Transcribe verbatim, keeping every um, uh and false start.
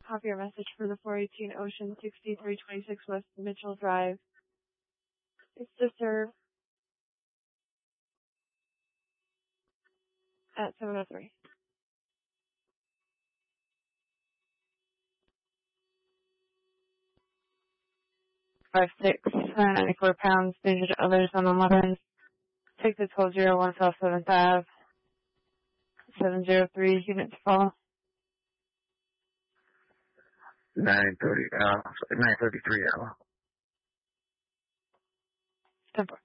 Copy your message for the four eighteen Ocean sixty-three twenty-six West Mitchell Drive. It's to serve at seven oh three. Five six, ninety-four pounds, danger to others on the line. Take the twelve oh one South seventh Ave. seven oh three units follow. nine thirty, uh, nine thirty-three hour. ten four.